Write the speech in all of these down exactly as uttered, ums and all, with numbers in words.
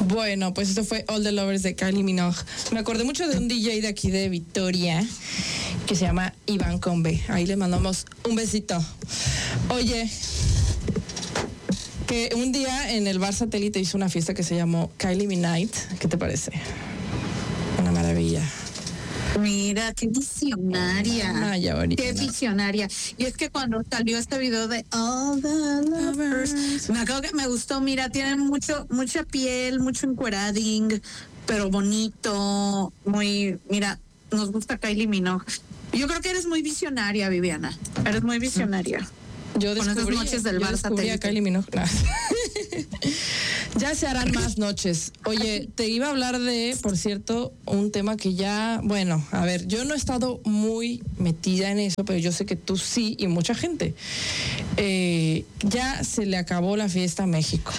Bueno, pues esto fue All the Lovers de Kylie Minogue. Me acordé mucho de un D J de aquí de Victoria que se llama Iván Combe. Ahí le mandamos un besito. Oye, que un día en el bar Satélite hizo una fiesta que se llamó Kylie Midnight. ¿Qué te parece? Una maravilla. Mira, qué visionaria. Ay, qué visionaria. Y es que cuando salió este video de All the Lovers, me acuerdo que me gustó. Mira, tienen mucho, mucha piel, mucho encuerading, pero bonito, muy, mira, nos gusta Kylie Minogue. Yo creo que eres muy visionaria, Viviana. Eres muy visionaria. Yo descubrí, Con esas noches del yo bar descubrí a Kylie Minogue. No. Ya se harán más noches. Oye, te iba a hablar de, por cierto, un tema que ya, bueno, a ver, yo no he estado muy metida en eso, pero yo sé que tú sí y mucha gente. Eh, ya se le acabó la fiesta a México.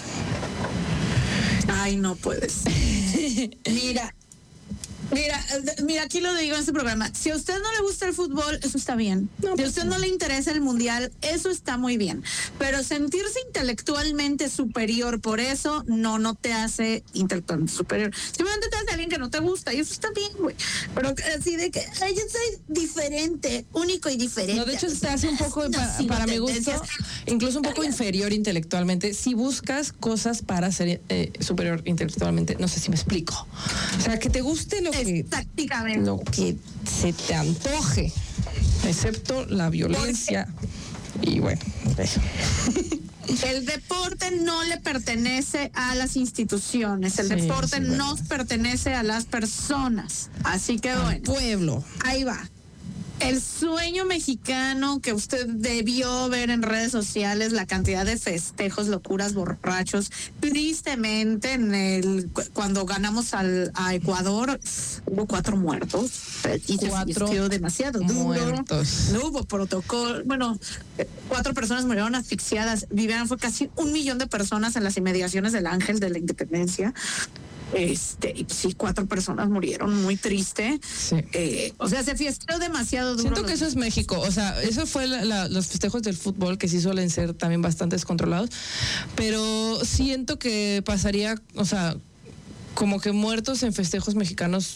Ay, no puedes. Mira. Mira, mira, aquí lo digo en este programa. Si a usted no le gusta el fútbol, eso está bien. No, si a usted no le interesa el mundial, eso está muy bien. Pero sentirse intelectualmente superior por eso, no, no te hace intelectualmente superior. Simplemente te hace alguien que no te gusta y eso está bien, güey. Pero así de que, ay, yo soy diferente, único y diferente. No, de hecho, te hace un poco, no, pa, para mi gusto, incluso un poco inferior intelectualmente. Si buscas cosas para ser eh, superior intelectualmente, no sé si me explico. O sea, que te guste lo que Exactamente. Lo que se te antoje, excepto la violencia. Y bueno, eso. El deporte no le pertenece a las instituciones, el sí, deporte sí, nos bueno. pertenece a las personas. Así que bueno, al pueblo. Ahí va. El sueño mexicano que usted debió ver en redes sociales, la cantidad de festejos, locuras, borrachos. Tristemente, en el cuando ganamos al, a Ecuador, hubo cuatro muertos. Y cuatro se demasiado duro. Muertos. No hubo protocolo. Bueno, cuatro personas murieron asfixiadas. Vivían, fue casi un millón de personas en las inmediaciones del Ángel de la Independencia. Este, y sí, cuatro personas murieron, muy triste. Sí. Eh, o sea, se festejó demasiado duro. Siento que eso es México, o sea, eso fue la, la, los festejos del fútbol, que sí suelen ser también bastante descontrolados, pero siento que pasaría, o sea, como que muertos en festejos mexicanos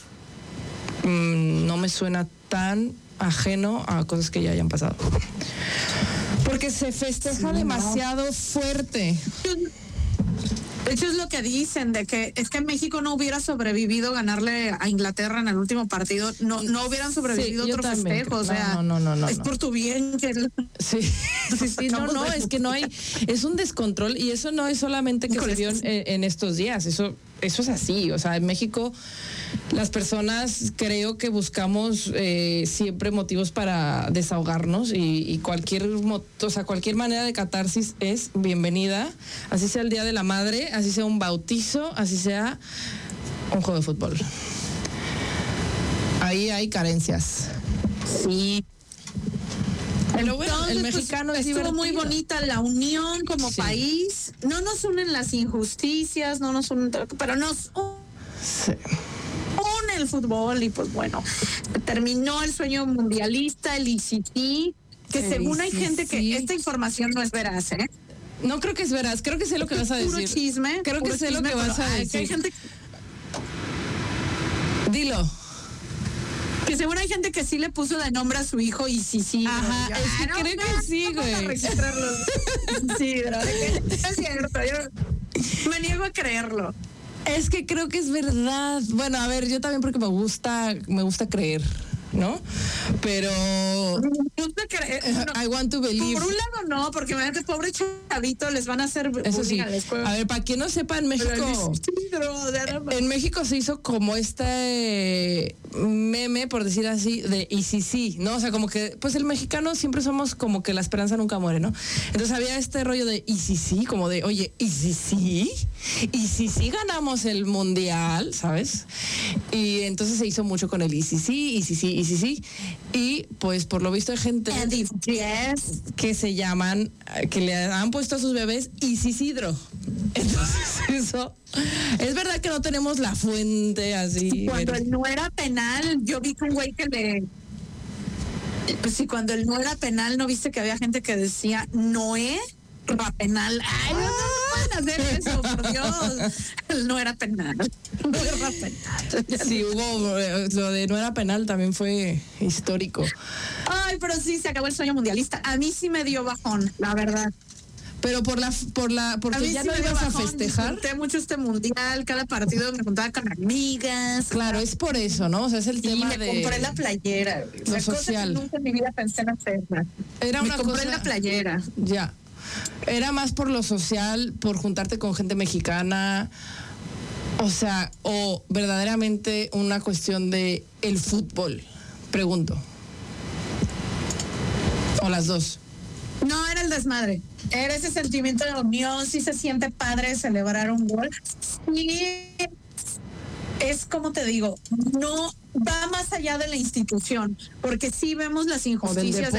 mmm, no me suena tan ajeno a cosas que ya hayan pasado. Porque se festeja sí, demasiado no. fuerte. De hecho, es lo que dicen, de que es que México no hubiera sobrevivido ganarle a Inglaterra en el último partido, no no hubieran sobrevivido sí, otro festejo, o sea, no, no, no, no, es no. por tu bien que... Sí, sí, sí, no, no, es que no hay, es un descontrol y eso no es solamente que se vio en, en estos días, eso, eso es así, o sea, en México las personas creo que buscamos eh, siempre motivos para desahogarnos y, y cualquier, o sea, cualquier manera de catarsis es bienvenida, así sea el Día de la Madre, así sea un bautizo, así sea un juego de fútbol. Ahí hay carencias. Sí. Pero bueno, Entonces, el mexicano pues, es estuvo divertido. muy bonita la unión como sí. país. No nos unen las injusticias, no nos unen, pero nos sí. une el fútbol y pues bueno, terminó el sueño mundialista, el I C C, que el según I C C. Hay gente que esta información no es veraz, ¿eh? No creo que es veraz, creo que sé lo que vas a decir. Puro chisme. Creo puro que sé chisme, lo que vas a decir. Hay gente... Dilo. Que seguro hay gente que sí le puso de nombre a su hijo y sí, sí. Ajá, yo, es que ah, creo no, que no, sí, no, güey. Sí, pero es cierto, yo me niego a creerlo. Es que creo que es verdad. Bueno, a ver, yo también porque me gusta, me gusta creer, ¿no? Pero me gusta creer. Bueno, I want to believe. Por un lado no, porque imagínate, pobre chavito, les van a hacer eso sí. A, a ver, para quien no sepa, en México, en México se hizo como este meme, por decir así, de y si sí, ¿no? O sea, como que, pues el mexicano siempre somos como que la esperanza nunca muere, ¿no? Entonces había este rollo de y si sí, como de, oye, y si sí, y si sí ganamos el mundial, ¿sabes? Y entonces se hizo mucho con el y si sí, y si sí, y si sí, y pues por lo visto hay gente yes. que se llaman, que le han puesto a sus bebés Isisidro. Entonces eso, es verdad que no tenemos la fuente así. Cuando él no era penal, yo vi que un güey que le... Pues sí, cuando él no era penal, ¿no viste que había gente que decía Noé? penal. Ay, no, no pueden hacer eso, por Dios. No era penal. No era penal. Sí, hubo, lo de no era penal también fue histórico. Ay, pero sí, se acabó el sueño mundialista. A mí sí me dio bajón, la verdad. Pero por la, por la, porque ya sí no ibas bajón, a festejar. Disfruté mucho este mundial, cada partido me juntaba con amigas. Claro, es por eso, ¿no? O sea, es el sí, tema me de... compré la playera. Lo o sea, social. Cosas que nunca en mi vida pensé en hacerla. Era me una compré cosa... la playera. Ya. Era más por lo social, por juntarte con gente mexicana, o sea, o verdaderamente una cuestión de el fútbol, pregunto. O las dos. No, era el desmadre. Era ese sentimiento de unión, sí se siente padre celebrar un gol. Sí, es como te digo, no va más allá de la institución, porque sí vemos las injusticias